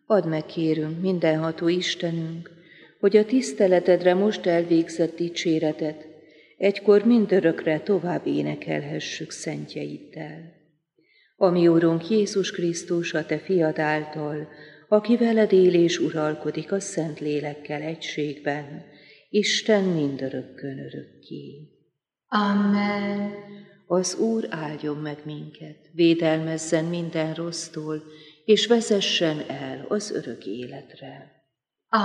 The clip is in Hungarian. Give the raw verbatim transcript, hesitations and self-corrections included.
Add meg, kérünk, mindenható Istenünk, hogy a tiszteletedre most elvégzett dicséretet egykor mindörökre tovább énekelhessük szentjeiddel. Ami Urunk Jézus Krisztus, a Te fiad által, aki veled él és uralkodik a Szent Lélekkel egységben, Isten mindörökkön örökké. Amen. Az Úr áldjon meg minket, védelmezzen minden rossztól, és vezessen el az örök életre.